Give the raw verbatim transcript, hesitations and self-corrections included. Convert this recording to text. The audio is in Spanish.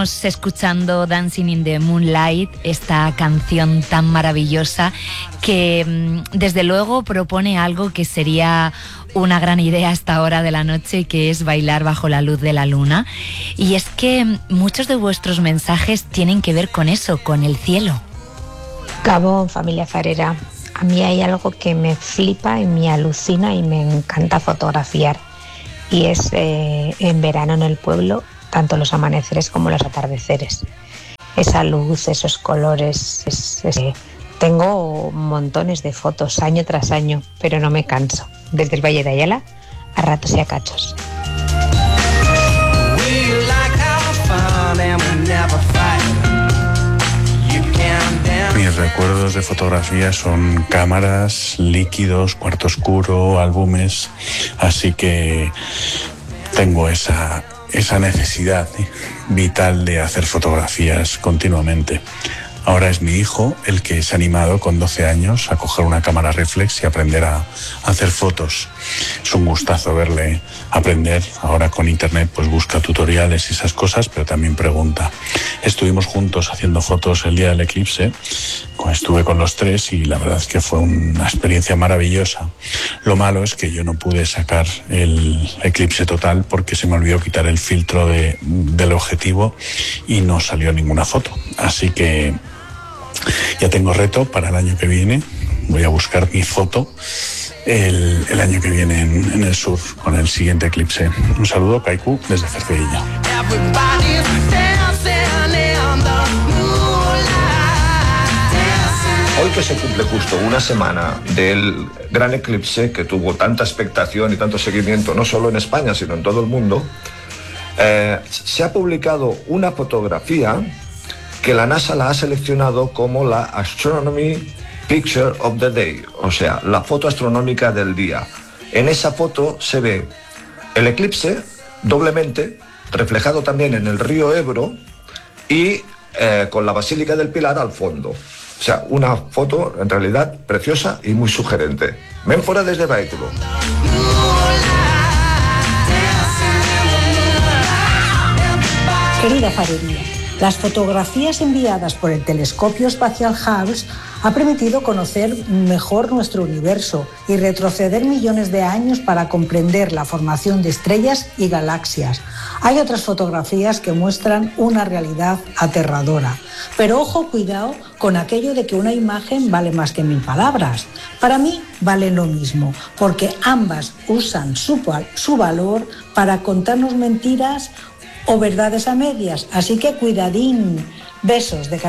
Estamos escuchando Dancing in the Moonlight, esta canción tan maravillosa que desde luego propone algo que sería una gran idea a esta hora de la noche, que es bailar bajo la luz de la luna. Y es que muchos de vuestros mensajes tienen que ver con eso, con el cielo. Gabón, familia farera. A mí hay algo que me flipa y me alucina y me encanta fotografiar. Y es eh, en verano en el pueblo, tanto los amaneceres como los atardeceres. Esa luz, esos colores, es, es, eh, tengo montones de fotos año tras año, pero no me canso. Desde el Valle de Ayala a ratos y a cachos. Mis recuerdos de fotografía son cámaras, líquidos, cuarto oscuro, álbumes, así que tengo esa, esa necesidad ¿eh? vital de hacer fotografías continuamente. Ahora es mi hijo el que se ha animado con doce años a coger una cámara reflex y aprender a, a hacer fotos. Es un gustazo verle aprender. Ahora con internet pues busca tutoriales y esas cosas, pero también pregunta. Estuvimos juntos haciendo fotos el día del eclipse. Estuve con los tres y la verdad es que fue una experiencia maravillosa. Lo malo es que yo no pude sacar el eclipse total porque se me olvidó quitar el filtro de, del objetivo y no salió ninguna foto. Así que ya tengo reto para el año que viene. Voy a buscar mi foto el, el año que viene en, en el sur con el siguiente eclipse. Un saludo, Kaiku, desde Cercedilla. Hoy que se cumple justo una semana del gran eclipse que tuvo tanta expectación y tanto seguimiento, no solo en España, sino en todo el mundo, eh, se ha publicado una fotografía que la NASA la ha seleccionado como la Astronomy Picture of the Day, o sea, la foto astronómica del día. En esa foto se ve el eclipse doblemente, reflejado también en el río Ebro y eh, con la Basílica del Pilar al fondo. O sea, una foto en realidad preciosa y muy sugerente. Ven fuera desde vehículo. Querida farería, las fotografías enviadas por el telescopio espacial Hubble ha permitido conocer mejor nuestro universo y retroceder millones de años para comprender la formación de estrellas y galaxias. Hay otras fotografías que muestran una realidad aterradora. Pero ojo, cuidado con aquello de que una imagen vale más que mil palabras. Para mí valen lo mismo, porque ambas usan su, su valor para contarnos mentiras o verdades a medias. Así que cuidadín. Besos de